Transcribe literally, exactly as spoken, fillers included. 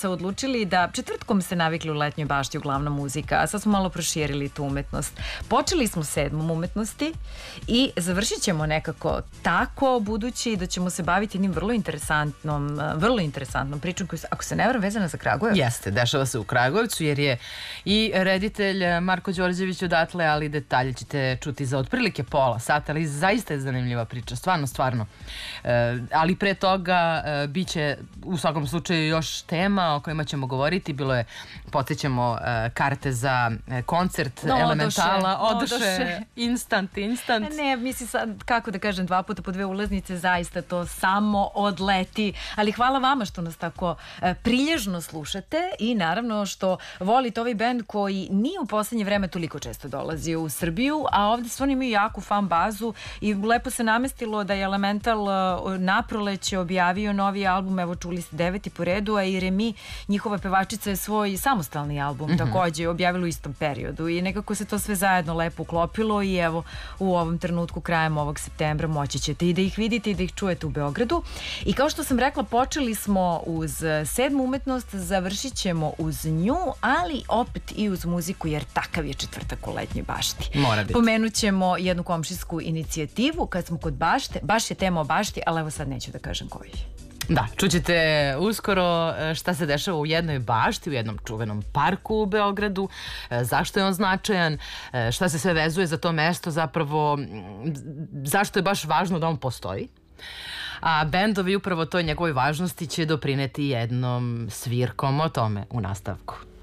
se odlučili da četvrtkom se navikli u Letnjoj bašti uglavnom muzika, a sad smo malo proširili tu umetnost. Počeli smo sedmom umetnosti i završit ćemo nekako tako, budući da ćemo se baviti jednim vrlo interesantnom, vrlo interesantnom pričom koja, ako se ne varam, vezana za Kragujevac. Jeste, dešava se u Kragujevcu jer je i reditelj Marko Đorđević odatle, ali detalje ćete čuti za otprilike pola sata, ali zaista je zanimljiva priča, stvarno, stvarno. E, ali pre toga e, bit će u svakom slučaju još tema o kojima ćemo govoriti. Bilo je, podsjećamo, e, karte za e, koncert no, Elementala. Odoše, odoše. Instant, instant. Ne, misli sad, kako da kažem, dva puta po dve ulaznice, zaista to samo odleti. Ali hvala vama što nas tako e, prilježno slušate i naravno što volite ovaj bend koji nije u poslednje vreme toliko često dolazio u Srbiju, a ovde stvarno imaju jaku fan bazu i lepo se namestilo da je Elemental naproleće objavio novi album, evo čuli ste deveti po redu, a i Remi, njihova pevačica, je svoj samostalni album mm-hmm. takođe objavila u istom periodu i nekako se to sve zajedno lepo uklopilo i evo u ovom trenutku krajem ovog septembra moći ćete i da ih vidite i da ih čujete u Beogradu. I kao što sam rekla, počeli smo uz sedmu umetnost, završit ćemo uz nju, ali opet i uz muziku, jer takav je četvrtak u Letnjoj bašti. Mora biti. Pomenut ćemo jednu komšijsku inicijativu kad smo kod bašte, baš je tema o bašti, ali evo sad neću da kažem koji. Da, čućete uskoro šta se dešava u jednoj bašti, u jednom čuvenom parku u Beogradu, zašto je on značajan, šta se sve vezuje za to mesto, zapravo zašto je baš važno da on postoji. A bendovi upravo toj njegovoj važnosti će doprineti jednom svirkom, o tome u nastavku.